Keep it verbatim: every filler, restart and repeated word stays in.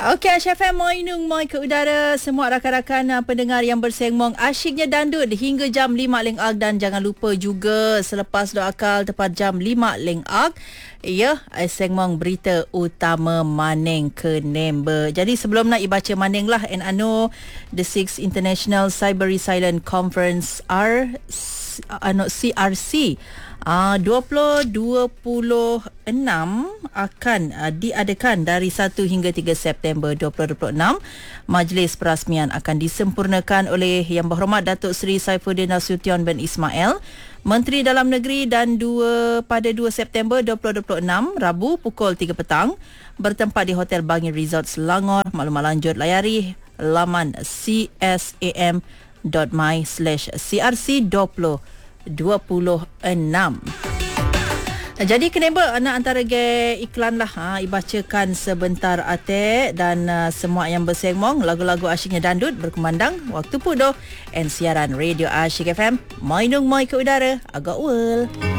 Okey, Aisyah F M, Moinung Moi ke udara. Semua rakan-rakan uh, pendengar yang bersengmong, asyiknya dandut hingga jam lima leng ag. Dan jangan lupa juga selepas doa akal tepat jam lima leng ag, ya, sengmong berita utama Maneng ke Nember. Jadi sebelum nak ibaca Maneng lah, and ano the sixth International Cyber Resilient Conference R ano C R C Uh, dua puluh dua puluh enam akan uh, diadakan dari satu hingga tiga September dua ribu dua puluh enam. Majlis perasmian akan disempurnakan oleh Yang Berhormat Datuk Seri Saifuddin Nasution bin Ismail, Menteri Dalam Negeri, dan dua pada dua September dua ribu dua puluh enam, Rabu pukul tiga petang, bertempat di Hotel Bangi Resort Selangor. Maklumat lanjut layari laman c s a m dot m y slash c r c dua puluh dua puluh enam. Jadi kenapa nak antara ge iklan lah, ha, ibacakan sebentar Atek dan uh, semua yang bersengmong lagu-lagu asyiknya dandut berkumandang waktu pudoh and siaran Radio Asyik F M Moinung Moi ke udara agak ul.